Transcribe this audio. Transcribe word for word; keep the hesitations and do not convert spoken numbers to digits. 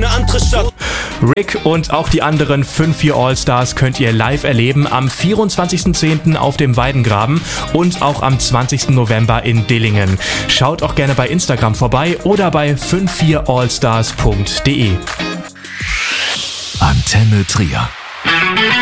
eine andere Stadt. Rick und auch die anderen fünf vier All-Stars könnt ihr live erleben am vierundzwanzigsten zehnten auf dem Weidengraben und auch am zwanzigsten November in Dillingen. Schaut auch gerne bei Instagram vorbei oder bei fünf vier allstars punkt de. Antenne Trier.